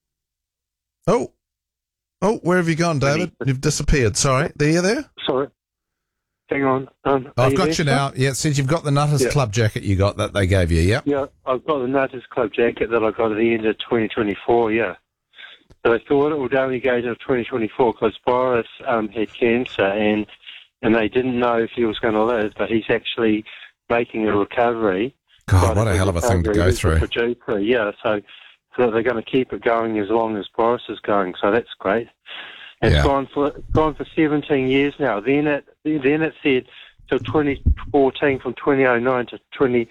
Speaker 1: Oh, where have you gone, David? You've disappeared. Sorry. Are you there?
Speaker 20: Sorry. Hang on.
Speaker 1: I've got you now. Yeah, it says you've got the Nutters Club jacket you got that they gave you, yeah?
Speaker 20: Yeah, I've got the Nutters Club jacket that I got at the end of 2024, yeah. So I thought it would only go to 2024 because Boris had cancer and they didn't know if he was going to live, but he's actually making a recovery.
Speaker 1: God, what a hell of a thing to go through.
Speaker 20: Yeah, so they're going to keep it going as long as Boris is going, so that's great. It's gone for 17 years now. Then it said till 2014, from 2009 to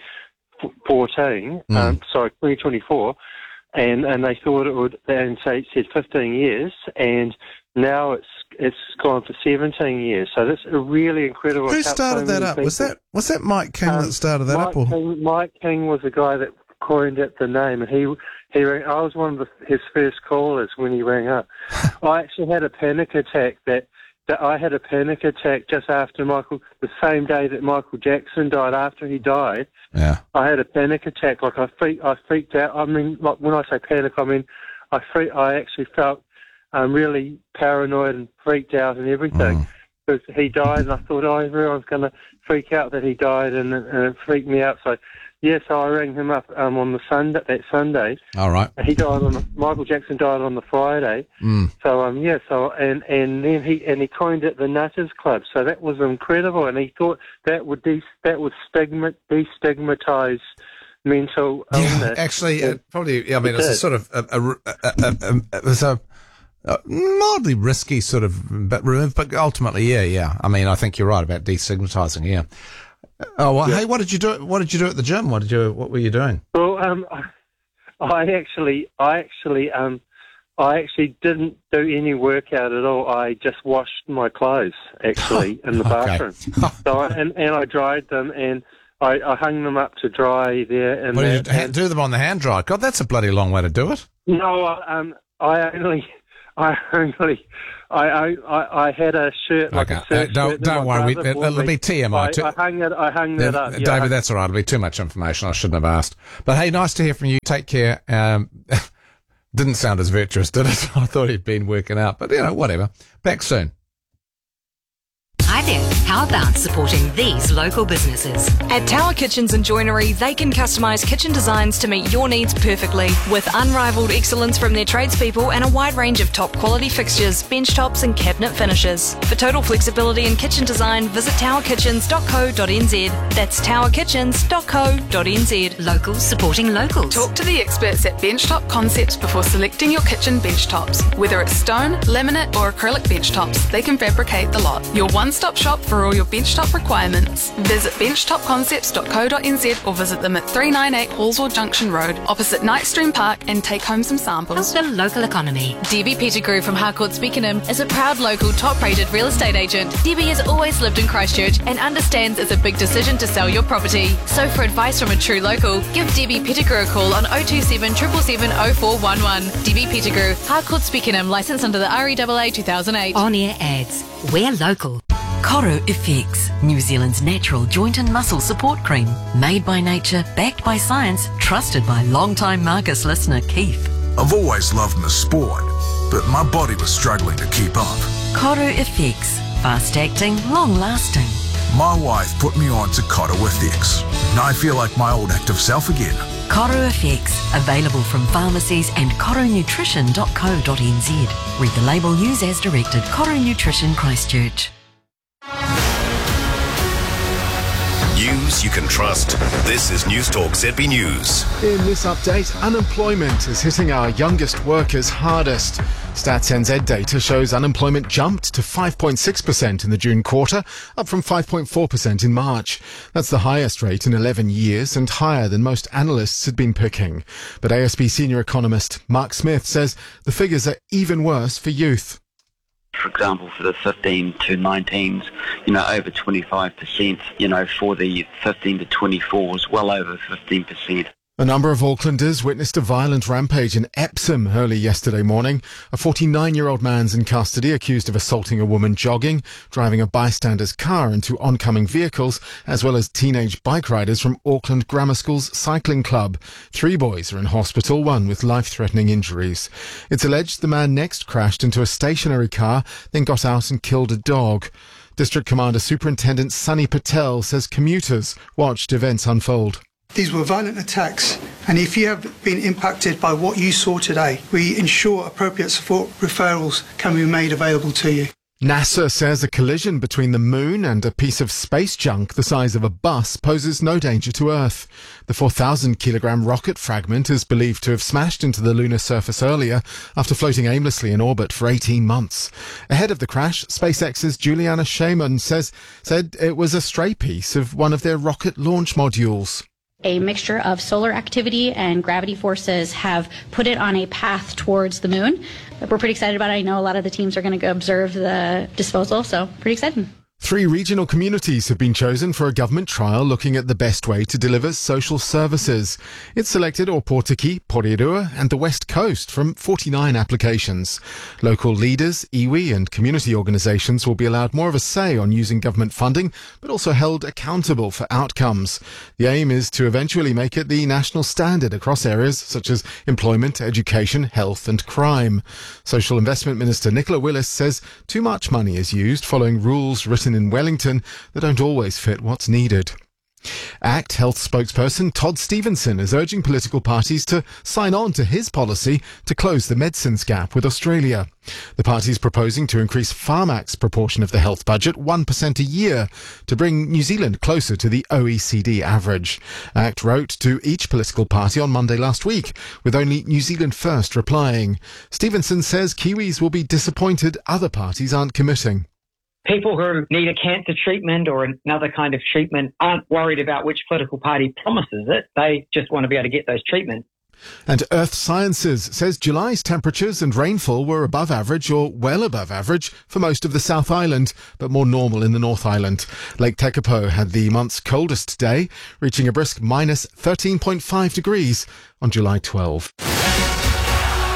Speaker 20: 2014. 2024, and they thought it would. And so it said 15 years, and now it's gone for 17 years. So that's a really incredible.
Speaker 1: Who started that up? Was that Mike King that started that up?
Speaker 20: Mike King was the guy that coined it, the name, and he rang. I was one of his first callers when he rang up. I actually had a panic attack that I had a panic attack just after the same day that Michael Jackson died. After he died, I had a panic attack. Like I freaked out. I mean, like when I say panic, I mean I actually felt really paranoid and freaked out and everything. Because he died, and I thought, everyone's going to freak out that he died, and it freaked me out. So I rang him up on that Sunday.
Speaker 1: All right.
Speaker 20: Michael Jackson died on the Friday. So and then he coined it the Nutters Club. So that was incredible, and he thought that would destigmatize mental illness.
Speaker 1: Actually, probably. I mean, it's a sort of it's a mildly risky sort of move, but ultimately, yeah. I mean, I think you're right about destigmatizing. Yeah. Oh well, hey, what did you do? What did you do at the gym? What were you doing?
Speaker 20: Well, I actually didn't do any workout at all. I just washed my clothes actually in the bathroom. So I dried them and I hung them up to dry there. And
Speaker 1: do them on the hand dryer? God, that's a bloody long way to do it.
Speaker 20: No, I I had a shirt like a surf shirt.
Speaker 1: Don't worry, it'll be TMI.
Speaker 20: I hung that up. Yeah,
Speaker 1: David, that's all right. It'll be too much information. I shouldn't have asked. But hey, nice to hear from you. Take care. Didn't sound as virtuous, did it? I thought he'd been working out, but whatever. Back soon.
Speaker 21: Hi there. How about supporting these local businesses?
Speaker 22: At Tower Kitchens and Joinery, they can customise kitchen designs to meet your needs perfectly, with unrivaled excellence from their tradespeople and a wide range of top quality fixtures, bench tops and cabinet finishes. For total flexibility in kitchen design, visit towerkitchens.co.nz. That's towerkitchens.co.nz.
Speaker 21: Locals supporting locals.
Speaker 23: Talk to the experts at Benchtop Concepts before selecting your kitchen bench tops. Whether it's stone, laminate or acrylic bench tops, they can fabricate the lot. Your one-stop shop for all your benchtop requirements. Visit benchtopconcepts.co.nz or visit them at 398 Hallswell Junction Road, opposite Knightstream Park, and take home some samples.
Speaker 21: Help the local economy.
Speaker 24: Debbie Pettigrew from Harcourt Spiekenham is a proud local top-rated real estate agent. Debbie has always lived in Christchurch and understands it's a big decision to sell your property. So for advice from a true local, give Debbie Pettigrew a call on 027 777 0411. Debbie Pettigrew, Harcourt Spiekenham, licensed under the REAA 2008.
Speaker 21: On-air ads. We're local. Coro FX, New Zealand's natural joint and muscle support cream. Made by nature, backed by science, trusted by long-time Marcus listener Keith.
Speaker 25: I've always loved my sport, but my body was struggling to keep up.
Speaker 21: Coro FX, fast-acting, long-lasting.
Speaker 25: My wife put me on to Coro FX, and I feel like my old active self again.
Speaker 21: Coro FX, available from pharmacies and coronutrition.co.nz. Read the label, use as directed. Coro Nutrition Christchurch.
Speaker 2: News you can trust. This is News Talk ZB News.
Speaker 26: In this update, unemployment is hitting our youngest workers hardest. Stats NZ data shows unemployment jumped to 5.6% in the June quarter, up from 5.4% in March. That's the highest rate in 11 years and higher than most analysts had been picking. But ASB senior economist Mark Smith says the figures are even worse for youth.
Speaker 27: For example, for the 15 to 19s, over 25%, for the 15 to 24s, well over 15%.
Speaker 26: A number of Aucklanders witnessed a violent rampage in Epsom early yesterday morning. A 49-year-old man's in custody accused of assaulting a woman jogging, driving a bystander's car into oncoming vehicles, as well as teenage bike riders from Auckland Grammar School's cycling club. 3 boys are in hospital, one with life-threatening injuries. It's alleged the man next crashed into a stationary car, then got out and killed a dog. District Commander Superintendent Sunny Patel says commuters watched events unfold.
Speaker 28: These were violent attacks, and if you have been impacted by what you saw today, we ensure appropriate support referrals can be made available to you.
Speaker 26: NASA says a collision between the moon and a piece of space junk the size of a bus poses no danger to Earth. The 4,000-kilogram rocket fragment is believed to have smashed into the lunar surface earlier after floating aimlessly in orbit for 18 months. Ahead of the crash, SpaceX's Juliana Shaiman said it was a stray piece of one of their rocket launch modules.
Speaker 29: A mixture of solar activity and gravity forces have put it on a path towards the moon. We're pretty excited about it. I know a lot of the teams are going to go observe the disposal, so pretty exciting.
Speaker 26: 3 regional communities have been chosen for a government trial looking at the best way to deliver social services. It's selected Opotiki, Porirua and the West Coast from 49 applications. Local leaders, iwi and community organisations will be allowed more of a say on using government funding, but also held accountable for outcomes. The aim is to eventually make it the national standard across areas such as employment, education, health and crime. Social Investment Minister Nicola Willis says too much money is used following rules written in Wellington that don't always fit what's needed. ACT Health spokesperson Todd Stevenson is urging political parties to sign on to his policy to close the medicines gap with Australia. The party is proposing to increase Pharmac's proportion of the health budget 1% a year to bring New Zealand closer to the OECD average. ACT wrote to each political party on Monday last week, with only New Zealand First replying. Stevenson says Kiwis will be disappointed other parties aren't committing.
Speaker 30: People who need a cancer treatment or another kind of treatment aren't worried about which political party promises it. They just want to be able to get those treatments.
Speaker 26: And Earth Sciences says July's temperatures and rainfall were above average or well above average for most of the South Island, but more normal in the North Island. Lake Tekapo had the month's coldest day, reaching a brisk minus 13.5 degrees on July 12.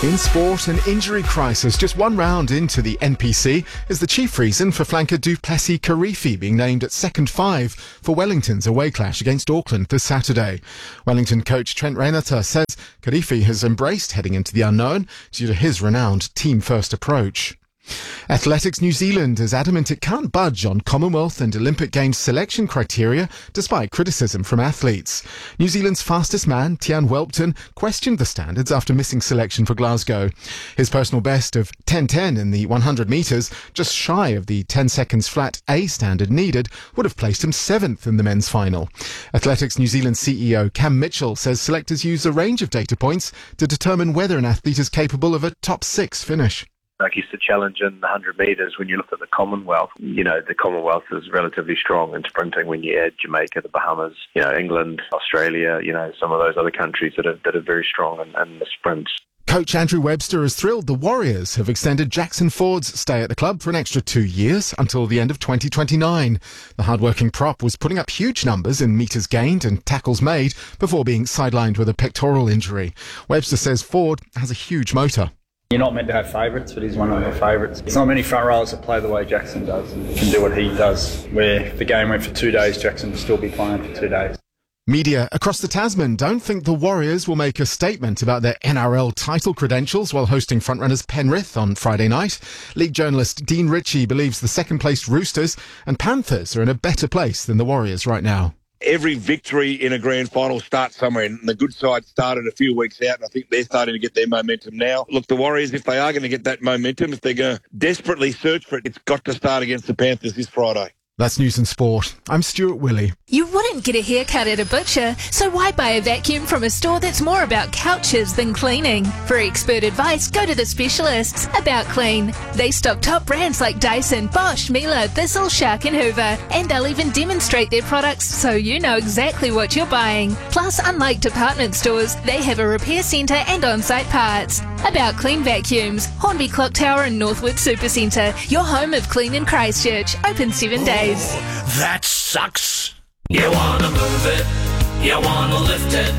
Speaker 26: In sport, an injury crisis just one round into the NPC is the chief reason for flanker du Plessis-Kirifi being named at second five for Wellington's away clash against Auckland this Saturday. Wellington coach Trent Reinater says Kirifi has embraced heading into the unknown due to his renowned team-first approach. Athletics New Zealand is adamant it can't budge on Commonwealth and Olympic Games selection criteria despite criticism from athletes. New Zealand's fastest man, Tian Whelpton, questioned the standards after missing selection for Glasgow. His personal best of 10:10 in the 100 metres, just shy of the 10 seconds flat A standard needed, would have placed him 7th in the men's final. Athletics New Zealand CEO Cam Mitchell says selectors use a range of data points to determine whether an athlete is capable of a top 6 finish.
Speaker 3: I guess the challenge in the 100 metres, when you look at the Commonwealth, the Commonwealth is relatively strong in sprinting when you add Jamaica, the Bahamas, England, Australia, some of those other countries that are very strong in the sprints.
Speaker 26: Coach Andrew Webster is thrilled the Warriors have extended Jackson Ford's stay at the club for an extra 2 years until the end of 2029. The hard-working prop was putting up huge numbers in metres gained and tackles made before being sidelined with a pectoral injury. Webster says Ford has a huge motor.
Speaker 6: You're not meant to have favourites, but he's one of the favourites. There's not many front rowers that play the way Jackson does and can do what he does, where if the game went for 2 days, Jackson would still be playing for 2 days.
Speaker 26: Media across the Tasman don't think the Warriors will make a statement about their NRL title credentials while hosting frontrunners Penrith on Friday night. League journalist Dean Ritchie believes the second-placed Roosters and Panthers are in a better place than the Warriors right now.
Speaker 7: Every victory in a grand final starts somewhere, and the good side started a few weeks out, and I think they're starting to get their momentum now. Look, the Warriors, if they are going to get that momentum, if they're going to desperately search for it, it's got to start against the Panthers this Friday.
Speaker 26: That's News and Sport. I'm Stuart Willey.
Speaker 8: You wouldn't get a haircut at a butcher, so why buy a vacuum from a store that's more about couches than cleaning? For expert advice, go to the specialists. About Clean. They stock top brands like Dyson, Bosch, Miele, Thistle, Shark and Hoover, and they'll even demonstrate their products so you know exactly what you're buying. Plus, unlike department stores, they have a repair centre and on-site parts. About Clean Vacuums, Hornby Clock Tower and Northwood Supercentre, your home of Clean in Christchurch, open 7 days.
Speaker 9: That sucks. You wanna move it, you wanna lift it.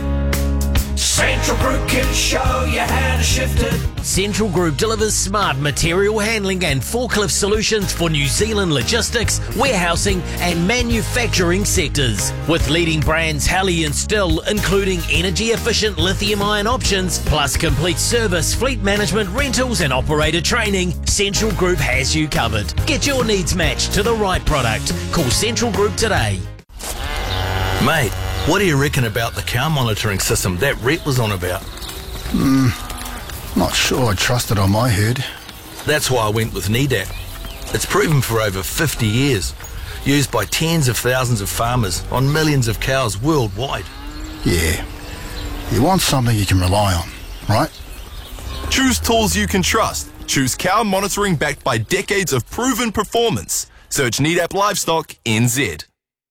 Speaker 9: Central Group can show you how to shift it.
Speaker 10: Central Group delivers smart material handling and forklift solutions for New Zealand logistics, warehousing and manufacturing sectors. With leading brands Halley and Still, including energy-efficient lithium-ion options, plus complete service, fleet management, rentals and operator training, Central Group has you covered. Get your needs matched to the right product. Call Central Group today.
Speaker 25: Mate, what do you reckon about the car monitoring system that Rhett was on about?
Speaker 11: Not sure I trust it on my head.
Speaker 25: That's why I went with NEDAP. It's proven for over 50 years. Used by tens of thousands of farmers on millions of cows worldwide.
Speaker 11: Yeah. You want something you can rely on, right?
Speaker 12: Choose tools you can trust. Choose cow monitoring backed by decades of proven performance. Search NEDAP Livestock NZ.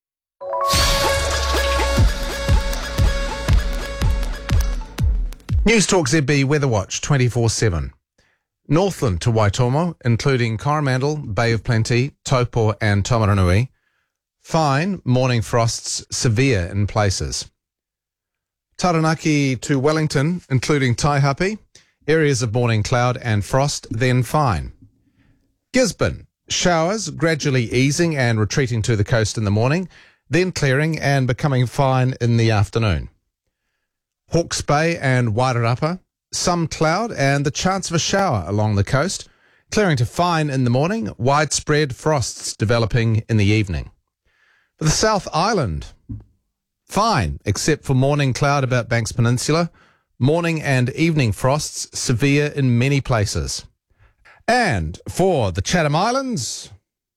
Speaker 1: News Talk ZB Weather Watch 24/7. Northland to Waitomo, including Coromandel, Bay of Plenty, Taupo and Taumarunui. Fine, morning frosts, severe in places. Taranaki to Wellington, including Taihape, areas of morning cloud and frost, then fine. Gisborne, showers gradually easing and retreating to the coast in the morning, then clearing and becoming fine in the afternoon. Hawke's Bay and Wairarapa, some cloud and the chance of a shower along the coast, clearing to fine in the morning, widespread frosts developing in the evening. For the South Island, fine, except for morning cloud about Banks Peninsula, morning and evening frosts severe in many places. And for the Chatham Islands,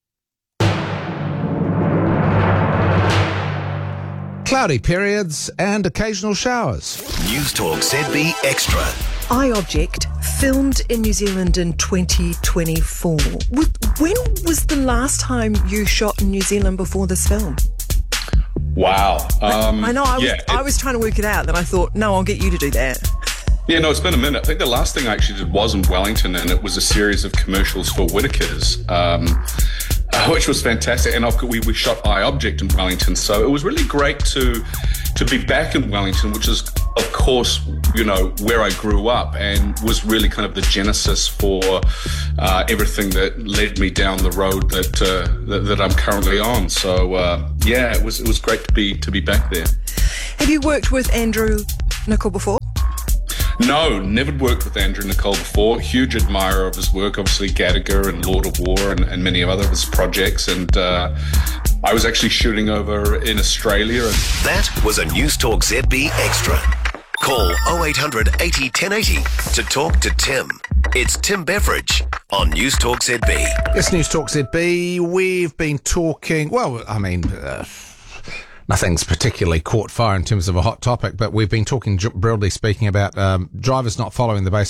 Speaker 1: cloudy periods and occasional showers.
Speaker 2: News Talk ZB Extra.
Speaker 15: iObject, filmed in New Zealand in 2024. When was the last time you shot in New Zealand before this film?
Speaker 16: Wow.
Speaker 15: I know, I was trying to work it out, then I thought, no, I'll get you to do that.
Speaker 16: Yeah, no, it's been a minute. I think the last thing I actually did was in Wellington, and it was a series of commercials for Whittaker's, which was fantastic. And we shot iObject in Wellington, so it was really great to be back in Wellington, which is, of course, where I grew up, and was really kind of the genesis for everything that led me down the road that I'm currently on. So it was great to be back there.
Speaker 15: Have you worked with Andrew Nicol before?
Speaker 16: No, never worked with Andrew Nicol before. Huge admirer of his work, obviously Gattaca and Lord of War and many other of his projects. And I was actually shooting over in Australia.
Speaker 2: That was a News Talk ZB Extra. Call 0800 80 1080 to talk to Tim. It's Tim Beveridge on News Talk ZB.
Speaker 1: Yes, News Talk ZB. We've been talking, nothing's particularly caught fire in terms of a hot topic, but we've been talking, broadly speaking, about drivers not following the basic